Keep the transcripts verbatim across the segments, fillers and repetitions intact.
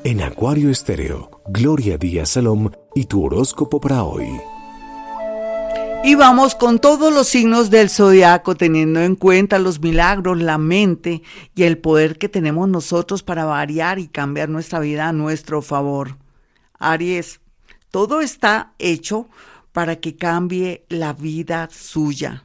En Acuario Estéreo, Gloria Díaz Salom y tu horóscopo para hoy. Y vamos con todos los signos del zodiaco, teniendo en cuenta los milagros, la mente y el poder que tenemos nosotros para variar y cambiar nuestra vida a nuestro favor. Aries, todo está hecho para que cambie la vida suya.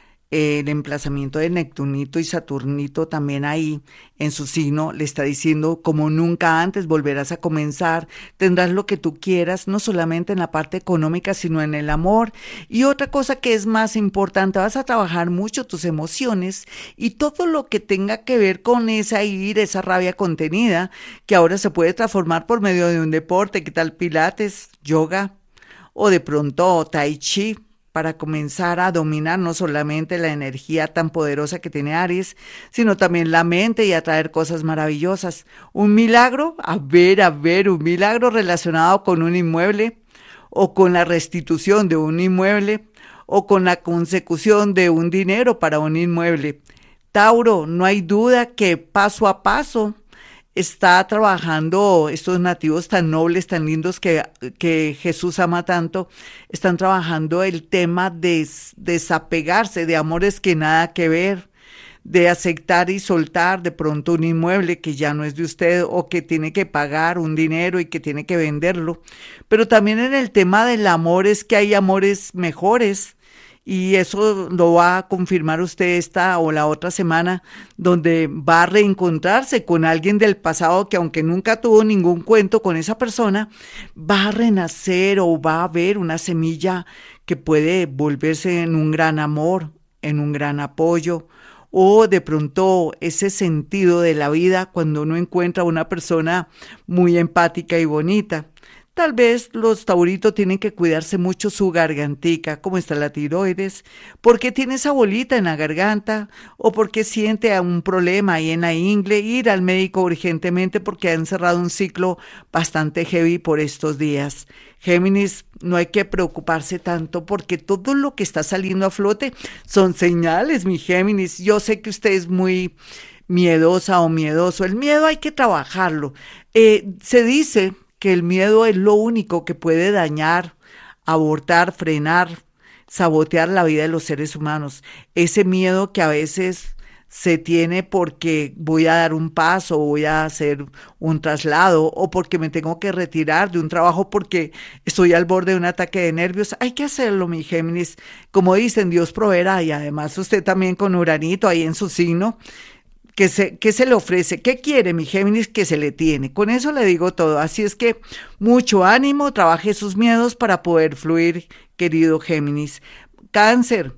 El emplazamiento de Neptunito y Saturnito también ahí en su signo le está diciendo como nunca antes volverás a comenzar, tendrás lo que tú quieras, no solamente en la parte económica sino en el amor. Y otra cosa que es más importante, vas a trabajar mucho tus emociones y todo lo que tenga que ver con esa ira, esa rabia contenida, que ahora se puede transformar por medio de un deporte, ¿qué tal pilates, yoga o de pronto tai chi? Para comenzar a dominar no solamente la energía tan poderosa que tiene Aries, sino también la mente y atraer cosas maravillosas. Un milagro, a ver, a ver, un milagro relacionado con un inmueble, o con la restitución de un inmueble, o con la consecución de un dinero para un inmueble. Tauro, no hay duda que paso a paso está trabajando estos nativos tan nobles, tan lindos que, que Jesús ama tanto, están trabajando el tema de desapegarse de amores que nada que ver, de aceptar y soltar de pronto un inmueble que ya no es de usted o que tiene que pagar un dinero y que tiene que venderlo. Pero también en el tema del amor es que hay amores mejores. Y eso lo va a confirmar usted esta o la otra semana, donde va a reencontrarse con alguien del pasado que aunque nunca tuvo ningún cuento con esa persona, va a renacer o va a haber una semilla que puede volverse en un gran amor, en un gran apoyo, o de pronto ese sentido de la vida cuando uno encuentra una persona muy empática y bonita. Tal vez los tauritos tienen que cuidarse mucho su gargantica, cómo está la tiroides, porque tiene esa bolita en la garganta o porque siente un problema ahí en la ingle, ir al médico urgentemente porque han cerrado un ciclo bastante heavy por estos días. Géminis, no hay que preocuparse tanto porque todo lo que está saliendo a flote son señales, mi Géminis. Yo sé que usted es muy miedosa o miedoso. El miedo hay que trabajarlo. Eh, se dice que el miedo es lo único que puede dañar, abortar, frenar, sabotear la vida de los seres humanos. Ese miedo que a veces se tiene porque voy a dar un paso, o voy a hacer un traslado, o porque me tengo que retirar de un trabajo porque estoy al borde de un ataque de nervios. Hay que hacerlo, mi Géminis. Como dicen, Dios proveerá, y además usted también con Uranito ahí en su signo, ¿Qué se, ¿Qué se le ofrece? ¿Qué quiere, mi Géminis? Que se le tiene. Con eso le digo todo. Así es que mucho ánimo, trabaje sus miedos para poder fluir, querido Géminis. Cáncer.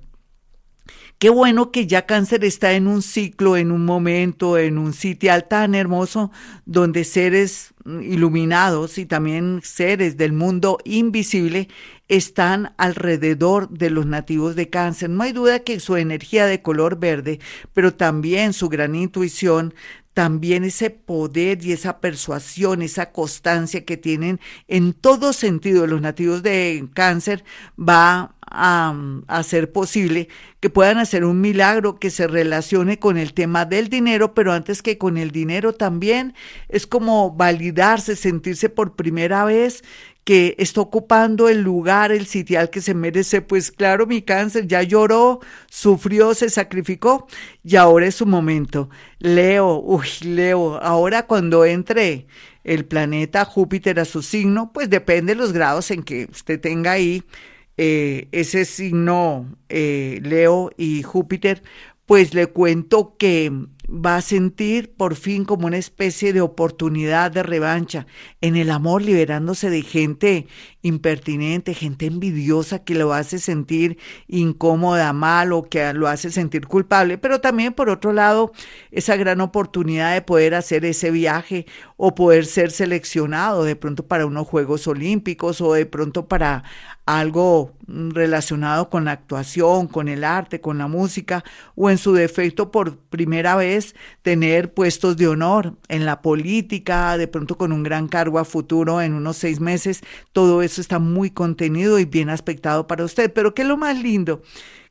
Qué bueno que ya Cáncer está en un ciclo, en un momento, en un sitial tan hermoso donde seres iluminados y también seres del mundo invisible están alrededor de los nativos de Cáncer. No hay duda que su energía de color verde, pero también su gran intuición, también ese poder y esa persuasión, esa constancia que tienen en todo sentido los nativos de Cáncer va a, a hacer posible que puedan hacer un milagro que se relacione con el tema del dinero, pero antes que con el dinero también es como validarse, sentirse por primera vez que está ocupando el lugar, el sitial que se merece. Pues claro, mi Cáncer ya lloró, sufrió, se sacrificó y ahora es su momento. Leo, uy, Leo, ahora cuando entre el planeta Júpiter a su signo, pues depende de los grados en que usted tenga ahí eh, ese signo eh, Leo y Júpiter, pues le cuento que va a sentir por fin como una especie de oportunidad de revancha en el amor, liberándose de gente impertinente, gente envidiosa que lo hace sentir incómoda, mal o que lo hace sentir culpable, pero también por otro lado esa gran oportunidad de poder hacer ese viaje o poder ser seleccionado de pronto para unos Juegos Olímpicos o de pronto para algo relacionado con la actuación, con el arte, con la música, o en su defecto por primera vez tener puestos de honor en la política, de pronto con un gran cargo a futuro en unos seis meses. Todo eso está muy contenido y bien aspectado para usted. Pero ¿qué es lo más lindo?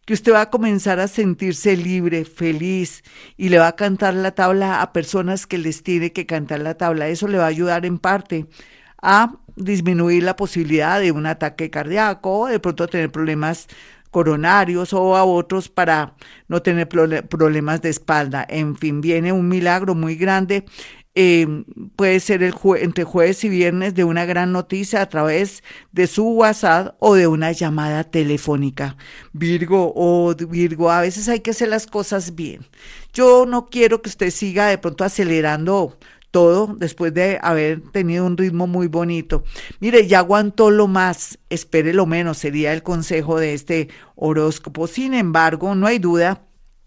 que usted va a comenzar a sentirse libre, feliz, y le va a cantar la tabla a personas que les tiene que cantar la tabla. Eso le va a ayudar en parte a disminuir la posibilidad de un ataque cardíaco, o de pronto a tener problemas coronarios o a otros para no tener problemas de espalda. En fin, viene un milagro muy grande. Eh, puede ser el jue- entre jueves y viernes de una gran noticia a través de su WhatsApp o de una llamada telefónica. Virgo o oh, Virgo, a veces hay que hacer las cosas bien. Yo no quiero que usted siga de pronto acelerando todo después de haber tenido un ritmo muy bonito. Mire, ya aguantó lo más, espere lo menos, sería el consejo de este horóscopo. Sin embargo, no hay duda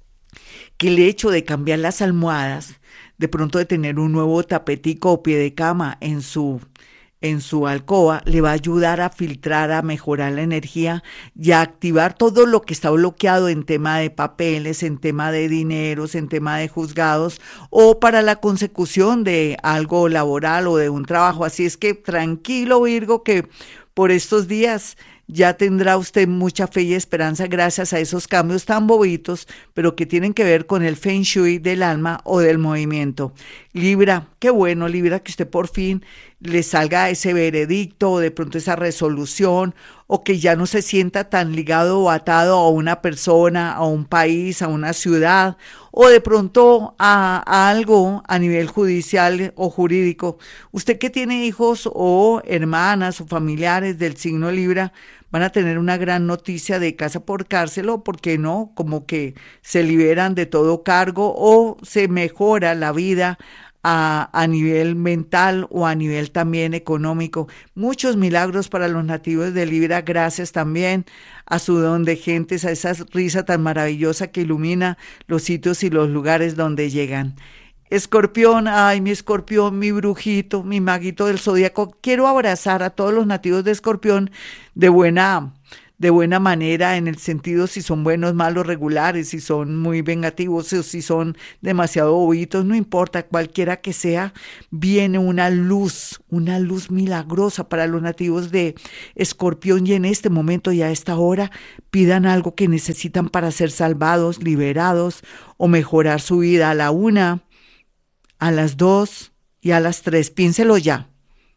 que el hecho de cambiar las almohadas, de pronto de tener un nuevo tapetico o pie de cama en su, en su alcoba, le va a ayudar a filtrar, a mejorar la energía y a activar todo lo que está bloqueado en tema de papeles, en tema de dineros, en tema de juzgados o para la consecución de algo laboral o de un trabajo. Así es que tranquilo, Virgo, que por estos días ya tendrá usted mucha fe y esperanza gracias a esos cambios tan bobitos, pero que tienen que ver con el Feng Shui del alma o del movimiento. Libra, qué bueno, Libra, que usted por fin le salga ese veredicto o de pronto esa resolución, o que ya no se sienta tan ligado o atado a una persona, a un país, a una ciudad, o de pronto a, a algo a nivel judicial o jurídico. Usted que tiene hijos o hermanas o familiares del signo Libra, van a tener una gran noticia de casa por cárcel, o por qué no, como que se liberan de todo cargo o se mejora la vida a, a nivel mental o a nivel también económico. Muchos milagros para los nativos de Libra, gracias también a su don de gentes, a esa risa tan maravillosa que ilumina los sitios y los lugares donde llegan. Escorpión, ay, mi escorpión, mi brujito, mi maguito del zodíaco. Quiero abrazar a todos los nativos de Escorpión de buena, de buena manera, en el sentido si son buenos, malos, regulares, si son muy vengativos o si son demasiado bobitos, no importa, cualquiera que sea, viene una luz, una luz milagrosa para los nativos de Escorpión, y en este momento y a esta hora pidan algo que necesitan para ser salvados, liberados o mejorar su vida. A la una, a las dos y a las tres, piénselo ya.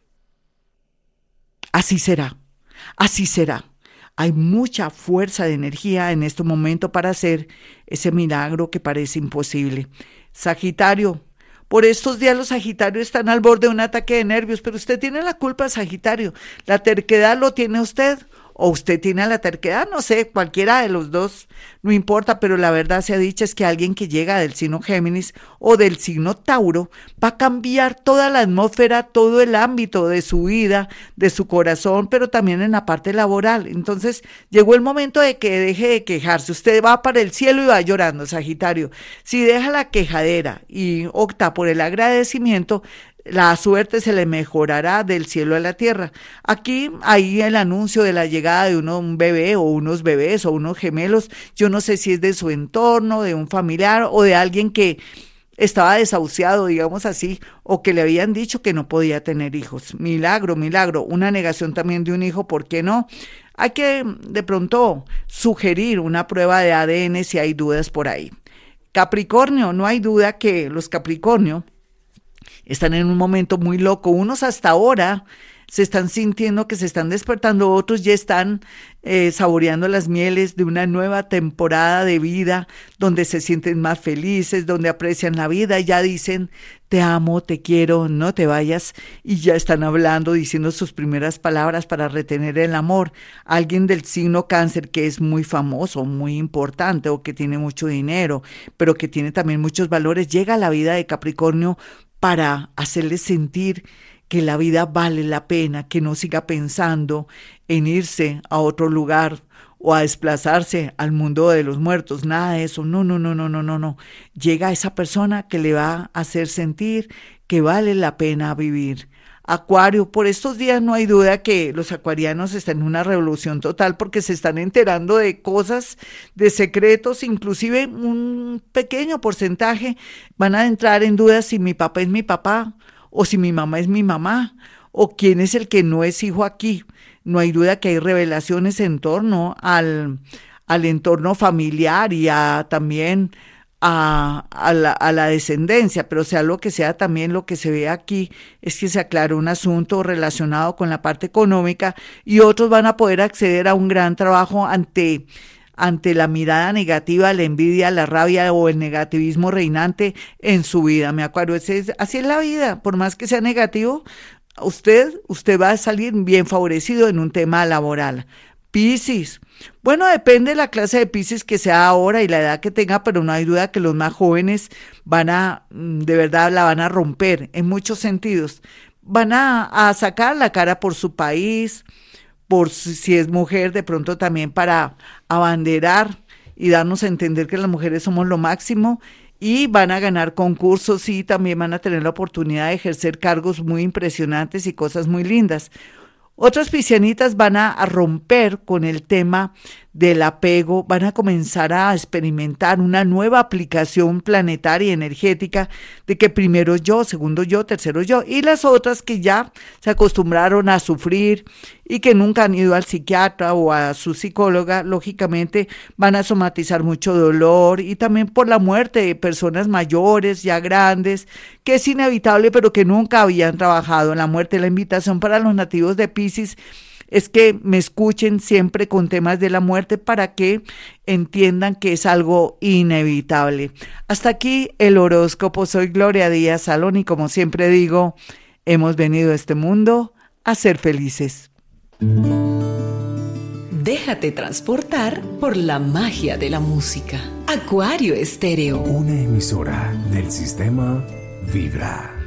Así será, así será. Hay mucha fuerza de energía en este momento para hacer ese milagro que parece imposible. Sagitario, por estos días los Sagitarios están al borde de un ataque de nervios, pero usted tiene la culpa, Sagitario. La terquedad lo tiene usted, o usted tiene la terquedad, no sé, cualquiera de los dos, no importa, pero la verdad sea dicha es que alguien que llega del signo Géminis o del signo Tauro va a cambiar toda la atmósfera, todo el ámbito de su vida, de su corazón, pero también en la parte laboral. Entonces llegó el momento de que deje de quejarse. Usted va para el cielo y va llorando, Sagitario. Si deja la quejadera y opta por el agradecimiento, la suerte se le mejorará del cielo a la tierra. Aquí hay el anuncio de la llegada de uno, un bebé o unos bebés o unos gemelos. Yo no sé si es de su entorno, de un familiar o de alguien que estaba desahuciado, digamos así, o que le habían dicho que no podía tener hijos. Milagro, milagro. Una negación también de un hijo, ¿por qué no? Hay que de pronto sugerir una prueba de A D N si hay dudas por ahí. Capricornio, no hay duda que los Capricornio están en un momento muy loco. Unos hasta ahora se están sintiendo que se están despertando, otros ya están eh, saboreando las mieles de una nueva temporada de vida, donde se sienten más felices, donde aprecian la vida, ya dicen, te amo, te quiero, no te vayas, y ya están hablando, diciendo sus primeras palabras para retener el amor. Alguien del signo Cáncer que es muy famoso, muy importante, o que tiene mucho dinero, pero que tiene también muchos valores, llega a la vida de Capricornio para hacerles sentir que la vida vale la pena, que no siga pensando en irse a otro lugar o a desplazarse al mundo de los muertos, nada de eso, no, no, no, no, no, no, no. Llega esa persona que le va a hacer sentir que vale la pena vivir. Acuario, por estos días no hay duda que los acuarianos están en una revolución total porque se están enterando de cosas, de secretos, inclusive un pequeño porcentaje van a entrar en dudas si mi papá es mi papá o si mi mamá es mi mamá o quién es el que no es hijo aquí. No hay duda que hay revelaciones en torno al, al entorno familiar y a también a, a, la, a la descendencia, pero sea lo que sea, también lo que se ve aquí es que se aclara un asunto relacionado con la parte económica y otros van a poder acceder a un gran trabajo ante ante la mirada negativa, la envidia, la rabia o el negativismo reinante en su vida. Me acuerdo, ese es, así es la vida, por más que sea negativo, usted, usted va a salir bien favorecido en un tema laboral. Piscis. Bueno, depende de la clase de Piscis que sea ahora y la edad que tenga, pero no hay duda que los más jóvenes van a, de verdad, la van a romper en muchos sentidos. Van a, a sacar la cara por su país, por si es mujer, de pronto también para abanderar y darnos a entender que las mujeres somos lo máximo. Y van a ganar concursos y también van a tener la oportunidad de ejercer cargos muy impresionantes y cosas muy lindas. Otras piscianitas van a, a romper con el tema del apego, van a comenzar a experimentar una nueva aplicación planetaria y energética de que primero yo, segundo yo, tercero yo, y las otras que ya se acostumbraron a sufrir y que nunca han ido al psiquiatra o a su psicóloga, lógicamente van a somatizar mucho dolor y también por la muerte de personas mayores, ya grandes, que es inevitable pero que nunca habían trabajado en la muerte. La invitación para los nativos de Piscis es que me escuchen siempre con temas de la muerte para que entiendan que es algo inevitable. Hasta aquí el horóscopo. Soy Gloria Díaz Salón y como siempre digo, hemos venido a este mundo a ser felices. Déjate transportar por la magia de la música. Acuario Estéreo. Una emisora del sistema Vibra.